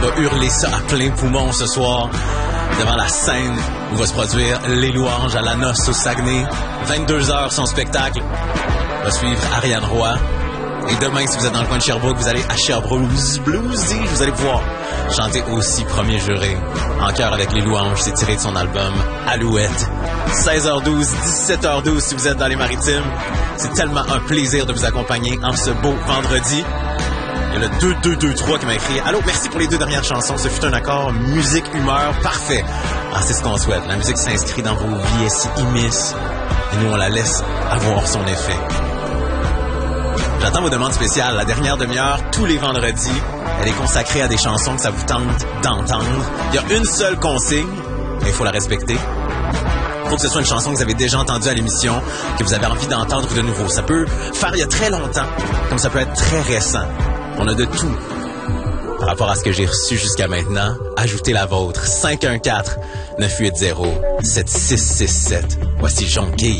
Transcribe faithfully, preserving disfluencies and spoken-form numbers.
va hurler ça à plein poumon ce soir devant la scène où va se produire Les Louanges à la Noce au Saguenay. vingt-deux heures son spectacle. Va suivre Ariane Roy. Et demain, si vous êtes dans le coin de Sherbrooke, vous allez à Sherbrooke Bluesy. Vous allez pouvoir chanter aussi Premier Juré. En chœur avec Les Louanges, c'est tiré de son album Alouette. seize heures douze, dix-sept heures douze si vous êtes dans les Maritimes. C'est tellement un plaisir de vous accompagner en ce beau vendredi. Il y a le deux deux deux trois qui m'a écrit « Allô, merci pour les deux dernières chansons. Ce fut un accord musique, humeur, parfait. » Ah, c'est ce qu'on souhaite. La musique s'inscrit dans vos vies, elle s'y immisce. Et nous, on la laisse avoir son effet. J'attends vos demandes spéciales. La dernière demi-heure, tous les vendredis, elle est consacrée à des chansons que ça vous tente d'entendre. Il y a une seule consigne, et il faut la respecter. Il faut que ce soit une chanson que vous avez déjà entendue à l'émission, que vous avez envie d'entendre de nouveau. Ça peut faire il y a très longtemps, comme ça peut être très récent. On a de tout. Par rapport à ce que j'ai reçu jusqu'à maintenant, ajoutez la vôtre. cinq un quatre, neuf huit zéro, sept six six sept. Voici Jonquille.